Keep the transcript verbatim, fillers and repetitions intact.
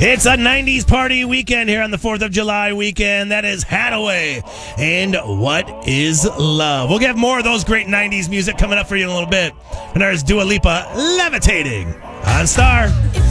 It's a nineties party weekend here on the fourth of July weekend. That is Hadaway and What Is Love. We'll get more of those great nineties music coming up for you in a little bit. And there's Dua Lipa, Levitating on Star.